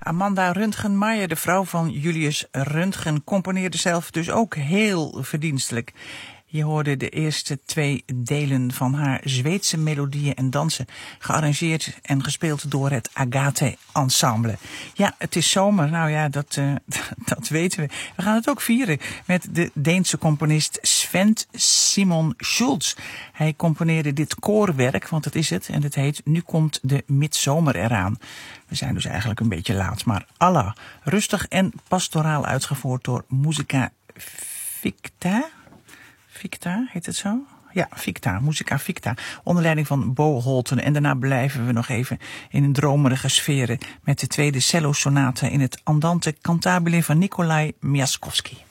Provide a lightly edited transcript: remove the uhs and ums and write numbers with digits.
Amanda Röntgenmeijer, de vrouw van Julius Röntgen, componeerde zelf dus ook heel verdienstelijk. Je hoorde de eerste 2 delen van haar Zweedse melodieën en dansen, gearrangeerd en gespeeld door het Agathe Ensemble. Ja, het is zomer, nou ja, dat weten we. We gaan het ook vieren met de Deense componist Sven Simon Schulz. Hij componeerde dit koorwerk, want dat is het, en het heet Nu komt de midzomer eraan. We zijn dus eigenlijk een beetje laat, maar Allah, rustig en pastoraal uitgevoerd door Musica Ficta. Ficta, heet het zo? Ja, Ficta, Musica Ficta, onder leiding van Bo Holten. En daarna blijven we nog even in een dromerige sferen met de tweede cello-sonate in het Andante Cantabile van Nikolai Miaskovsky.